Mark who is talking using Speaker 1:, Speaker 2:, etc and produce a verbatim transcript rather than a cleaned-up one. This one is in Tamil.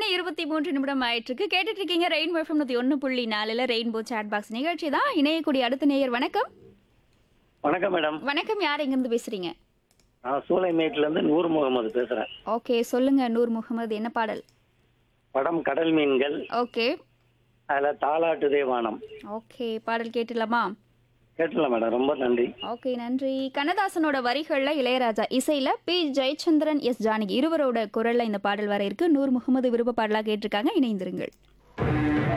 Speaker 1: இருபத்தி மூன்று நிமிடம் ஆயிட்டிருக்கு. கேட்டுட்டு இருக்கீங்க ரெயின்போ எஃப்எம் நூற்று ஒன்று புள்ளி நான்குல ரெயின்போ சாட் பாக்ஸ் நிகழ்ச்சி தான். இணையக்கூடிய அடுத்த நேயர் வணக்கம்.
Speaker 2: வணக்கம் மேடம்.
Speaker 1: வணக்கம். யார் எங்கிருந்து பேசுறீங்க?
Speaker 2: நான் சூளைமேட்ல இருந்து நூர் முகமது பேசுறேன்.
Speaker 1: ஓகே, சொல்லுங்க நூர் முகமது, என்ன பாடல்?
Speaker 2: படம் கடல் மீன்கள்.
Speaker 1: ஓகே.
Speaker 2: அதுல தாலாட்டுதே வானம்.
Speaker 1: ஓகே, பாடல் கேட்டுலாமா?
Speaker 2: கேட்டலாம் மேடம், ரொம்ப நன்றி.
Speaker 1: ஓகே, நன்றி. கண்ணதாசனோட வரிகள்ல இளையராஜா, இசையில பி ஜெயச்சந்திரன், எஸ் ஜானகி இருவரோட குரல்ல இந்த பாடல் வர இருக்கு. நூர் முகமது விருப்ப பாடலா கேட்டிருக்காங்க. இணைந்திருங்கள்.